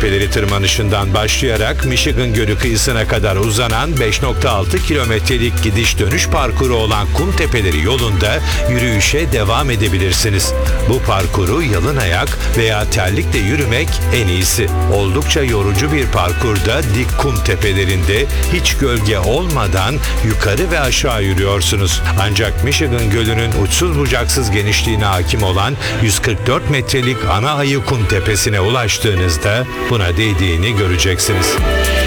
tepeleri tırmanışından başlayarak Michigan Gölü kıyısına kadar uzanan 5,6 kilometrelik gidiş dönüş parkuru olan kum tepeleri yolunda yürüyüşe devam edebilirsiniz. Bu parkuru yalın ayak veya terlikle yürümek en iyisi. Oldukça yorucu bir parkurda dik kum tepelerinde hiç gölge olmadan yukarı ve aşağı yürüyorsunuz. Ancak Michigan Gölü'nün uçsuz bucaksız genişliğine hakim olan 144 metrelik ana ayı kum tepesine ulaştığınızda buna değdiğini göreceksiniz.